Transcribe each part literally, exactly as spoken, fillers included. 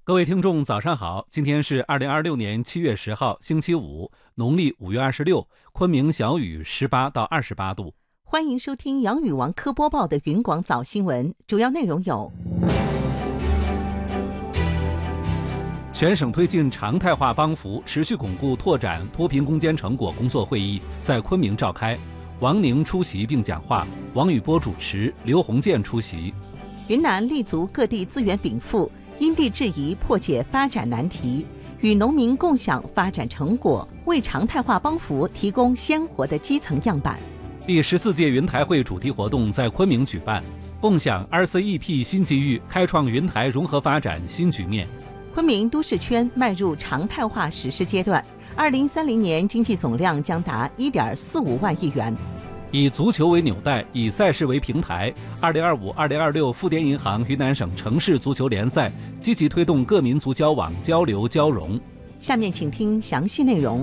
各位听众早上好，今天是二零二六年七月十号星期五，农历五月二十六，昆明小雨十八到二十八度。 欢迎收听杨宇王科播报的云广早新闻，主要内容有： 全省推进常态化帮扶，持续巩固拓展脱贫攻坚成果工作会议在昆明召开，王宁出席并讲话，王宇波主持，刘鸿渐出席。 云南立足各地资源禀赋，因地制宜破解发展难题，与农民共享发展成果，为常态化帮扶提供鲜活的基层样板。 第十四届云台会主题活动在昆明举办，共享 R C E P 新机遇，开创云台融合发展新局面。 昆明都市圈迈入常态化实施阶段，二零三零年经济总量将达 一点四五万亿元。 以足球为纽带，以赛事为平台，二零二五二零二六富典银行云南省城市足球联赛积极推动各民族交往、交流、交融。 下面请听详细内容。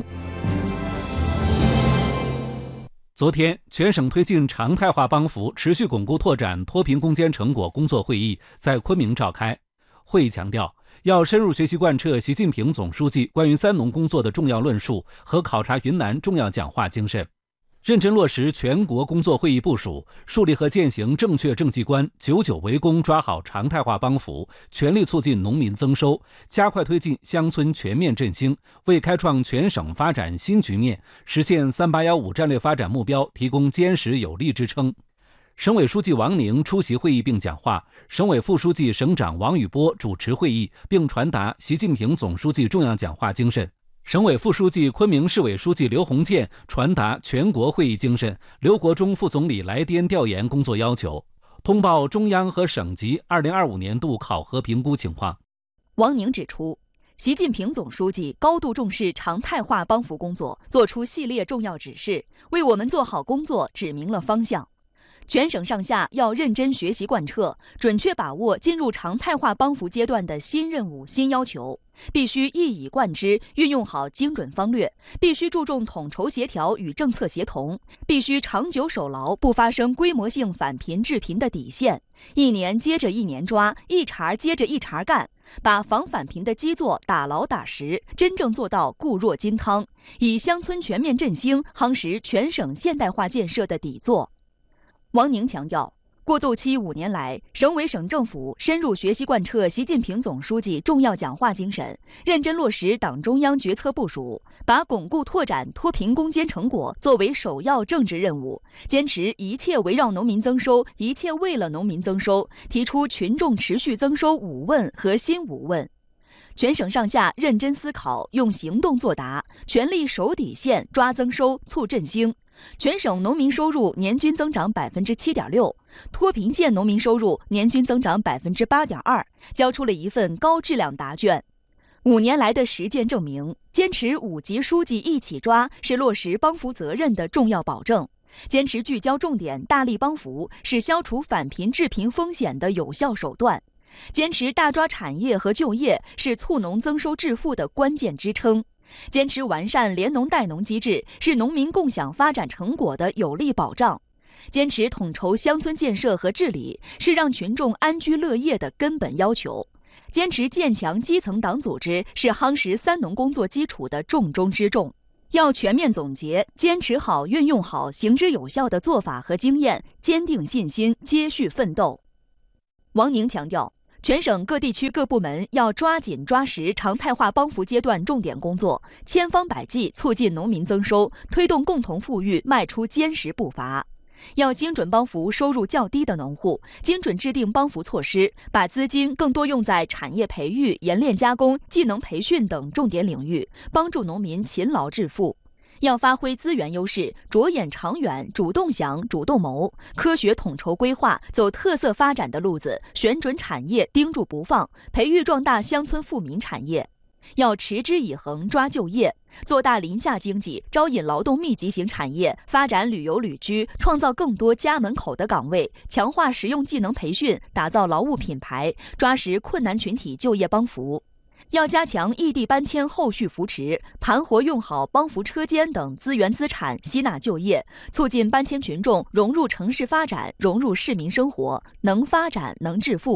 昨天，全省推进常态化帮扶，持续巩固拓展脱贫攻坚成果工作会议在昆明召开。会议强调，要深入学习贯彻习近平总书记关于三农工作的重要论述和考察云南重要讲话精神，认真落实全国工作会议部署，树立和践行正确政绩观，久久为功，抓好常态化帮扶，全力促进农民增收，加快推进乡村全面振兴，为开创全省发展新局面、实现三八一五战略发展目标提供坚实有力支撑。省委书记王宁出席会议并讲话，省委副书记、省长王宇波主持会议并传达习近平总书记重要讲话精神。省委副书记、昆明市委书记刘鸿渐传达全国会议精神，刘国中副总理来滇调研工作要求，通报中央和省级二零二五年度考核评估情况。 王宁指出，习近平总书记高度重视常态化帮扶工作，作出系列重要指示，为我们做好工作指明了方向。全省上下要认真学习贯彻，准确把握进入常态化帮扶阶段的新任务、新要求，必须一以贯之，运用好精准方略，必须注重统筹协调与政策协同，必须长久守牢不发生规模性返贫致贫的底线，一年接着一年抓，一茬接着一茬干，把防返贫的基座打牢打实，真正做到固若金汤，以乡村全面振兴夯实全省现代化建设的底座。王宁强调，过渡期五年来，省委省政府深入学习贯彻习近平总书记重要讲话精神，认真落实党中央决策部署，把巩固拓展脱贫攻坚成果作为首要政治任务，坚持一切围绕农民增收，一切为了农民增收，提出群众持续增收五问和新五问。全省上下认真思考，用行动作答，全力守底线，抓增收，促振兴。全省农民收入年均增长百分之七点六，脱贫县农民收入年均增长百分之八点二，交出了一份高质量答卷。五年来的实践证明，坚持五级书记一起抓是落实帮扶责任的重要保证，坚持聚焦重点，大力帮扶是消除返贫致贫风险的有效手段，坚持大抓产业和就业是促农增收致富的关键支撑。坚持完善联农带农机制是农民共享发展成果的有力保障，坚持统筹乡村建设和治理是让群众安居乐业的根本要求，坚持建强基层党组织是夯实三农工作基础的重中之重。要全面总结，坚持好、运用好行之有效的做法和经验，坚定信心，接续奋斗。王宁强调，全省各地区各部门要抓紧抓实常态化帮扶阶段重点工作，千方百计促进农民增收，推动共同富裕迈出坚实步伐。要精准帮扶收入较低的农户，精准制定帮扶措施，把资金更多用在产业培育、冶炼加工、技能培训等重点领域，帮助农民勤劳致富。要发挥资源优势，着眼长远，主动想、主动谋，科学统筹规划，走特色发展的路子，选准产业，盯住不放，培育壮大乡村富民产业。要持之以恒抓就业，做大林下经济，招引劳动密集型产业，发展旅游旅居，创造更多家门口的岗位，强化实用技能培训，打造劳务品牌，抓实困难群体就业帮扶。要加强异地搬迁后续扶持，盘活用好帮扶车间等资源资产，吸纳就业，促进搬迁群众融入城市发展，融入市民生活，能发展能致富。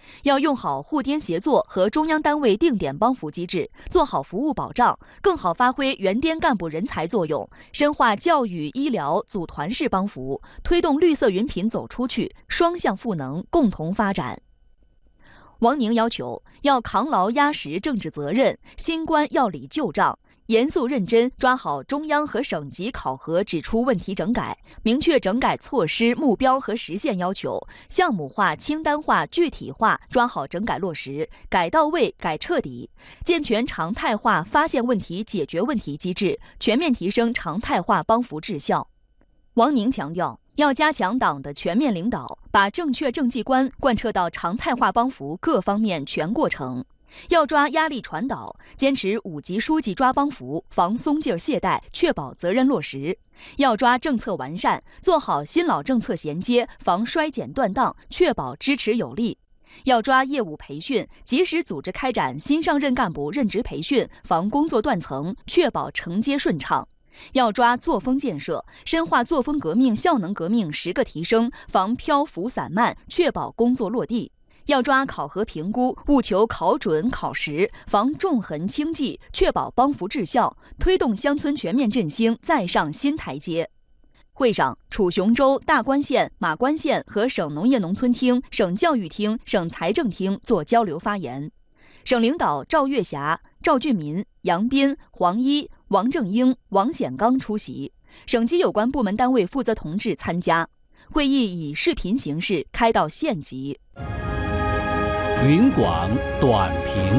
要用好互颠协作和中央单位定点帮扶机制，做好服务保障，更好发挥原滇干部人才作用，深化教育、医疗组团式帮扶，推动绿色云品走出去，双向赋能，共同发展。王宁要求要扛牢压实政治责任，新官要理旧账，严肃认真抓好中央和省级考核指出问题整改，明确整改措施、目标和实现要求，项目化、清单化、具体化，抓好整改落实，改到位、改彻底，健全常态化发现问题、解决问题机制，全面提升常态化帮扶质效。王宁强调，要加强党的全面领导，把正确政绩观贯彻到常态化帮扶各方面全过程。要抓压力传导，坚持五级书记抓帮扶，防松劲懈怠，确保责任落实。要抓政策完善，做好新老政策衔接，防衰减断档，确保支持有力。要抓业务培训，及时组织开展新上任干部任职培训，防工作断层，确保承接顺畅。要抓作风建设，深化作风革命、效能革命十个提升，防漂浮散漫，确保工作落地。要抓考核评估，务求考准考实，防重痕轻记，确保帮扶质效，推动乡村全面振兴再上新台阶。会上，楚雄州、大关县、马关县和省农业农村厅、省教育厅、省财政厅做交流发言。省领导赵月霞、赵俊民、杨斌、黄一、王正英、王显刚出席，省级有关部门单位负责同志参加。会议以视频形式开到县级。 云广短评。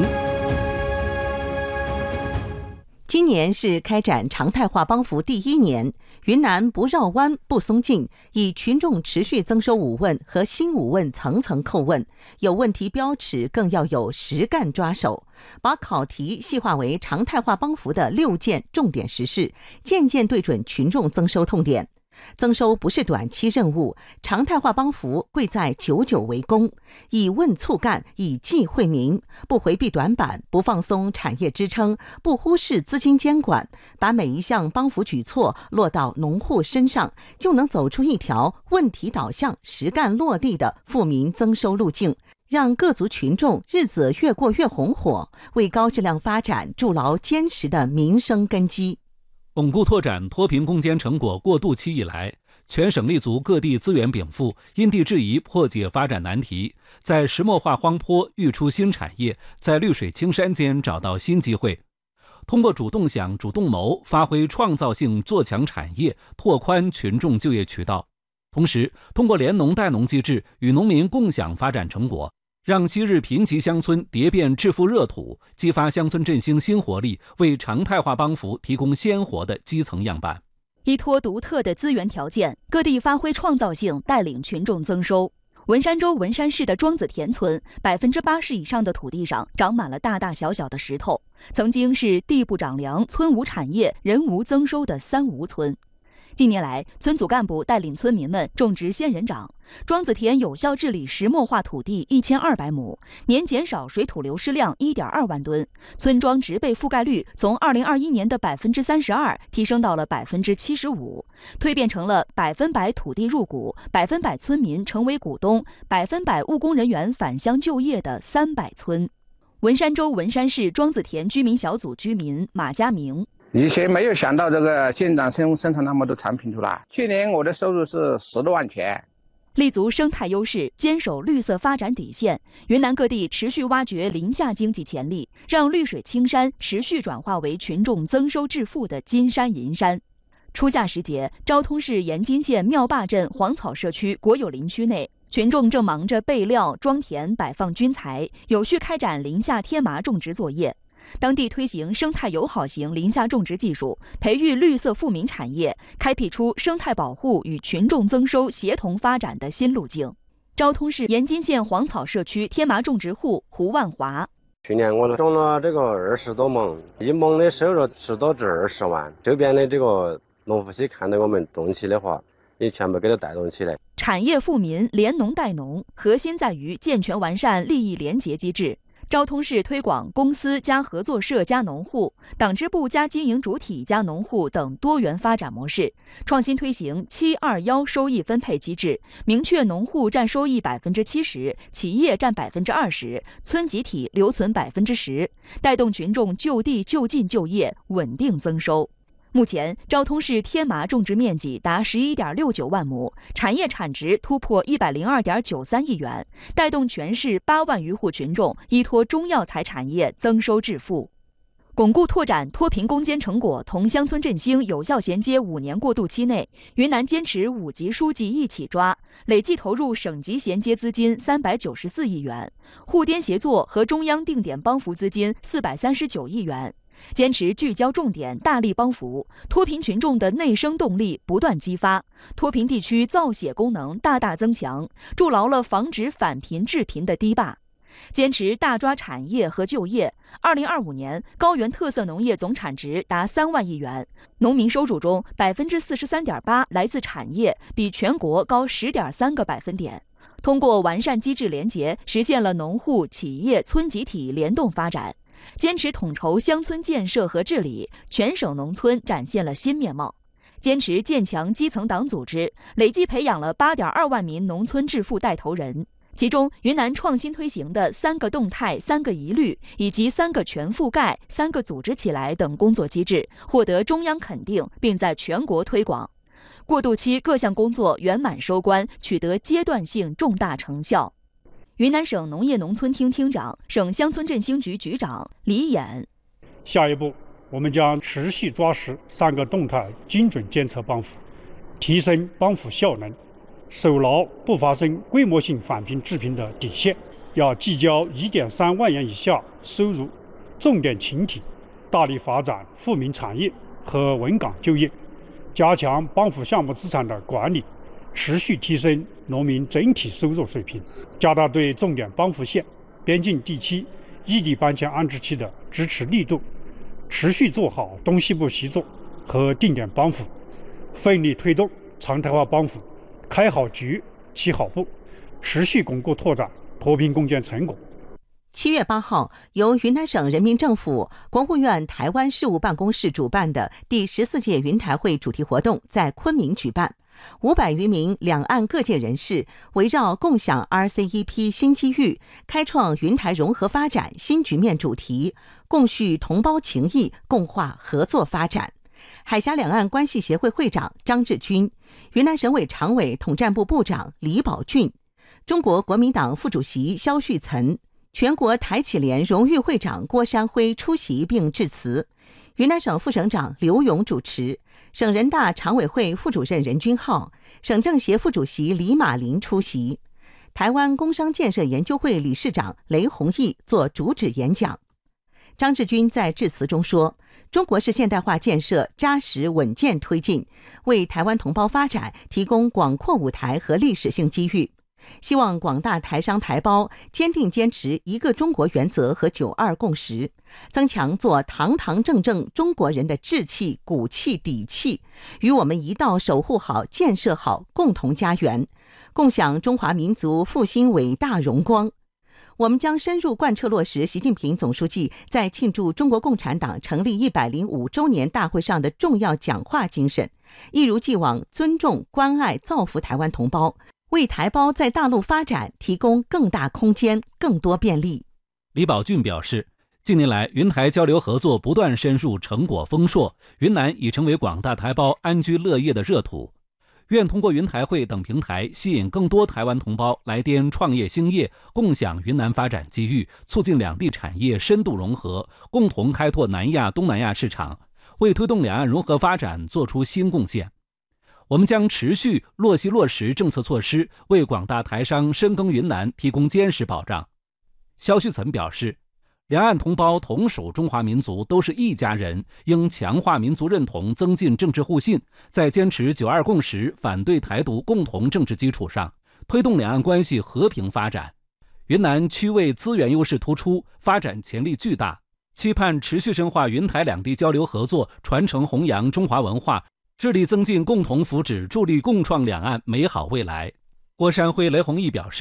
今年是开展常态化帮扶第一年，云南不绕弯不松劲，以群众持续增收五问和新五问层层叩问，有问题标尺更要有实干抓手，把考题细化为常态化帮扶的六件重点实事，件件对准群众增收痛点。增收不是短期任务，常态化帮扶贵在久久为功，以问促干，以计惠民，不回避短板，不放松产业支撑，不忽视资金监管，把每一项帮扶举措落到农户身上，就能走出一条问题导向、实干落地的富民增收路径，让各族群众日子越过越红火，为高质量发展筑牢坚实的民生根基。 巩固拓展脱贫攻坚成果过渡期以来，全省立足各地资源禀赋，因地制宜破解发展难题，在石墨化荒坡育出新产业，在绿水青山间找到新机会。通过主动想、主动谋，发挥创造性做强产业，拓宽群众就业渠道。同时，通过联农带农机制与农民共享发展成果，让昔日贫瘠乡村蝶变致富热土，激发乡村振兴新活力，为常态化帮扶提供鲜活的基层样板。 依托独特的资源条件，各地发挥创造性，带领群众增收。文山州文山市的庄子田村，百分之八十以上的土地上长满了大大小小的石头，曾经是地不长粮、村无产业、人无增收的三无村。近年来，村组干部带领村民们种植仙人掌，庄子田有效治理石墨化土地一千二百亩，年减少水土流失量一点二万吨，村庄植被覆盖率从二零二一年的百分之三十二提升到了百分之七十五，蜕变成了百分百土地入股、百分百村民成为股东、百分百务工人员返乡就业的三百村。文山州文山市庄子田居民小组居民马家明。 以前没有想到这个仙人掌生生产那么多产品出来，去年我的收入是十多万钱。 立足生态优势，坚守绿色发展底线，云南各地持续挖掘林下经济潜力，让绿水青山持续转化为群众增收致富的金山银山。初夏时节，昭通市盐津县庙坝镇黄草社区国有林区内，群众正忙着备料、装田、摆放军材，有序开展林下天麻种植作业。当地推行生态友好型林下种植技术，培育绿色富民产业，开辟出生态保护与群众增收协同发展的新路径。昭通市盐津县黄草社区天麻种植户胡万华： 去年我种了这个二十多亩，一亩的收入十多至二十万。周边的这个农夫些看到我们种起的话，也全部给它带动起来。 产业富民联农带农，核心在于健全完善利益联结机制。 昭通市推广公司加合作社加农户、党支部加经营主体加农户等多元发展模式，创新推行七二一收益分配机制，明确农户占收益百分之七十，企业占百分之二十，村集体留存百分之十，带动群众就地就近就业，稳定增收。目前，昭通市天麻种植面积达十一点六九万亩，产业产值突破一百零二点九三亿元，带动全市八万余户群众依托中药材产业增收致富。巩固拓展脱贫攻坚成果同乡村振兴有效衔接五年过渡期内，云南坚持五级书记一起抓，累计投入省级衔接资金三百九十四亿元，沪滇协作和中央定点帮扶资金四百三十九亿元。坚持聚焦重点，大力帮扶，脱贫群众的内生动力不断激发，脱贫地区造血功能大大增强，筑牢了防止返贫致贫的堤坝。坚持大抓产业和就业。二零二五年，高原特色农业总产值达三万亿元，农民收入中百分之四十三点八来自产业，比全国高十点三个百分点。通过完善机制联结，实现了农户、企业、村集体联动发展。坚持统筹乡村建设和治理，全省农村展现了新面貌。坚持建强基层党组织，累计培养了八点二万名农村致富带头人。其中，云南创新推行的三个动态、三个一律以及三个全覆盖、三个组织起来等工作机制获得中央肯定，并在全国推广。过渡期各项工作圆满收官，取得阶段性重大成效。云南省农业农村厅厅长、省乡村振兴局局长李衍。 下一步，我们将持续抓实三个动态精准监测帮扶，提升帮扶效能，守牢不发生规模性返贫致贫的底线。要聚焦一点三万元以下收入重点群体，大力发展富民产业和稳岗就业，加强帮扶项目资产的管理，持续提升农民整体收入水平，加大对重点帮扶县、边境地区异地搬迁安置区的支持力度，持续做好东西部协作和定点帮扶，奋力推动常态化帮扶开好局、起好步，持续巩固拓展脱贫攻坚成果。 七月八号，由云南省人民政府国务院台湾事务办公室主办的第十四届云台会主题活动在昆明举办。五百余名两岸各界人士围绕共享 R C E P 新机遇，开创云台融合发展新局面主题，共叙同胞情谊，共话合作发展。海峡两岸关系协会会长张志军，云南省委常委统战部部长李宝俊，中国国民党副主席萧旭岑，全国台企联荣誉会长郭山辉出席并致辞。云南省副省长刘勇主持，省人大常委会副主任任君浩，省政协副主席李马林出席。台湾工商建设研究会理事长雷宏毅作主旨演讲。张志军在致辞中说，中国式现代化建设扎实稳健推进，为台湾同胞发展提供广阔舞台和历史性机遇。希望广大台商台胞坚定坚持一个中国原则和九二共识，增强做堂堂正正中国人的志气、骨气、底气，与我们一道守护好、建设好共同家园，共享中华民族复兴伟大荣光。我们将深入贯彻落实习近平总书记在庆祝中国共产党成立一百零五周年大会上的重要讲话精神，一如既往尊重、关爱、造福台湾同胞，为台胞在大陆发展提供更大空间、更多便利。 李宝俊表示，近年来云台交流合作不断深入，成果丰硕，云南已成为广大台胞安居乐业的热土。愿通过云台会等平台，吸引更多台湾同胞来滇创业兴业，共享云南发展机遇，促进两地产业深度融合，共同开拓南亚、东南亚市场，为推动两岸融合发展做出新贡献。我们将持续落细落实政策措施，为广大台商深耕云南提供坚实保障。萧旭岑表示，两岸同胞同属中华民族，都是一家人，应强化民族认同，增进政治互信，在坚持九二共识、反对台独共同政治基础上，推动两岸关系和平发展。云南区位资源优势突出，发展潜力巨大，期盼持续深化云台两地交流合作，传承弘扬中华文化，致力增进共同福祉，助力共创两岸美好未来。郭山辉、雷宏毅表示，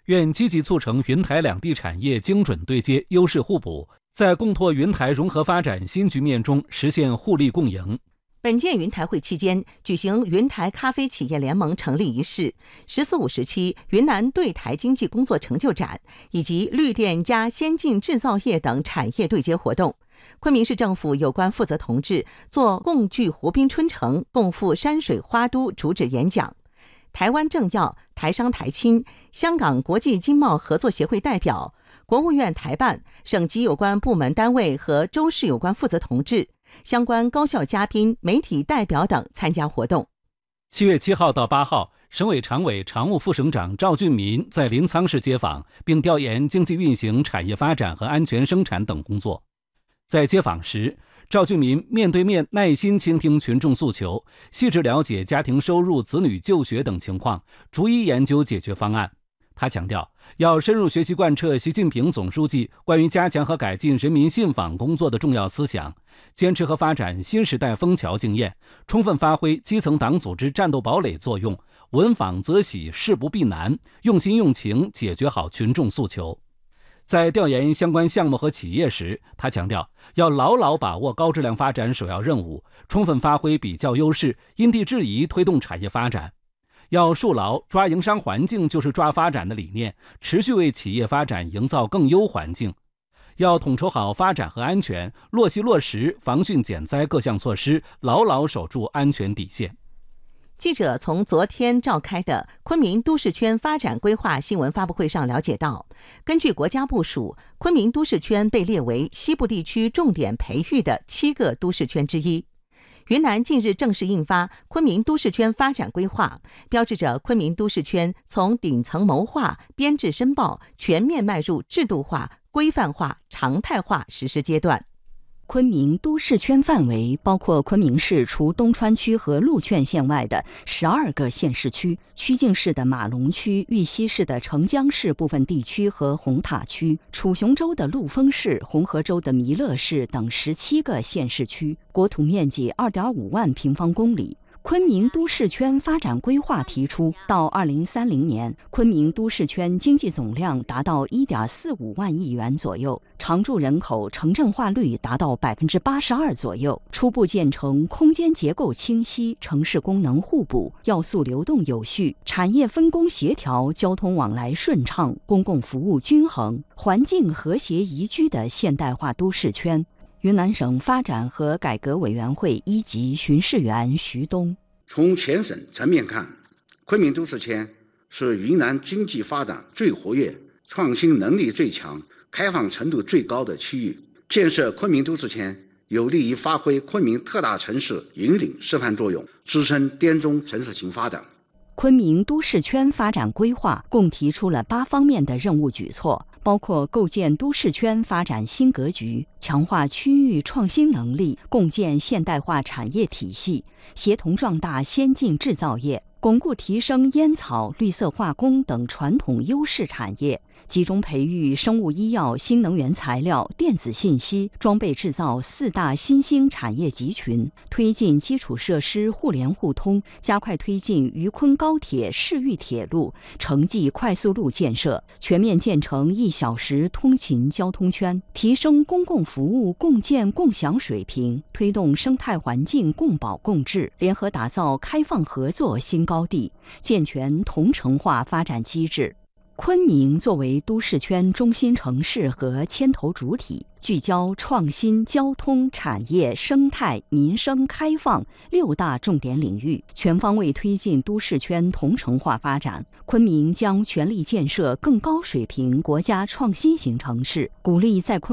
愿积极促成云台两地产业精准对接、优势互补，在共拓云台融合发展新局面中实现互利共赢。 本届云台会期间举行云台咖啡企业联盟成立仪式、十四五时期云南对台经济工作成就展以及绿电加先进制造业等产业对接活动。昆明市政府有关负责同志做共聚湖滨春城、共赴山水花都主旨演讲。台湾政要、台商台青、香港国际经贸合作协会代表、国务院台办、省级有关部门单位和州市有关负责同志、相关高校嘉宾、媒体代表等参加活动。 七月七号到八号，省委常委、常务副省长赵俊民在临沧市接访，并调研经济运行、产业发展和安全生产等工作。在接访时，赵俊民面对面耐心倾听群众诉求，细致了解家庭收入、子女就学等情况，逐一研究解决方案。他强调，要深入学习贯彻习近平总书记关于加强和改进人民信访工作的重要思想，坚持和发展新时代枫桥经验，充分发挥基层党组织战斗堡垒作用，闻访则喜，事不避难，用心用情解决好群众诉求。在调研相关项目和企业时，他强调要牢牢把握高质量发展首要任务，充分发挥比较优势，因地制宜推动产业发展。要树牢抓营商环境就是抓发展的理念，持续为企业发展营造更优环境。要统筹好发展和安全，落细落实防汛减灾各项措施，牢牢守住安全底线。 记者从昨天召开的昆明都市圈发展规划新闻发布会上了解到，根据国家部署，昆明都市圈被列为西部地区重点培育的七个都市圈之一。云南近日正式印发《昆明都市圈发展规划》，标志着昆明都市圈从顶层谋划、编制申报全面迈入制度化、规范化、常态化实施阶段。 昆明都市圈范围包括昆明市除东川区和鹿圈县外的十二个县市区，曲靖市的马龙区、玉溪市的澄江市部分地区和红塔区，楚雄州的陆丰市、红河州的弥勒市等十七个县市区，国土面积二点五万平方公里。昆明都市圈发展规划提出，到二零三零年，昆明都市圈经济总量达到一点四五万亿元左右，常住人口城镇化率达到百分之八十二左右，初步建成空间结构清晰、城市功能互补、要素流动有序、产业分工协调、交通往来顺畅、公共服务均衡、环境和谐宜居的现代化都市圈。云南省发展和改革委员会一级巡视员徐东： 从全省层面看，昆明都市圈是云南经济发展最活跃、创新能力最强、开放程度最高的区域。建设昆明都市圈有利于发挥昆明特大城市引领示范作用，支撑滇中城市群发展。 昆明都市圈发展规划共提出了八方面的任务举措，包括构建都市圈发展新格局，强化区域创新能力，共建现代化产业体系，协同壮大先进制造业，巩固提升烟草、绿色化工等传统优势产业，集中培育生物医药、新能源材料、电子信息、装备制造四大新兴产业集群，推进基础设施互联互通，加快推进渝昆高铁市域铁路、城际快速路建设，全面建成一小时通勤交通圈，提升公共服务共建共享水平，推动生态环境共保共治，联合打造开放合作新高地，健全同城化发展机制。昆明作为都市圈中心城市和牵头主体，聚焦创新、交通、产业、生态、民生、开放六大重点领域，全方位推进都市圈同城化发展。昆明将全力建设更高水平国家创新型城市，鼓励在昆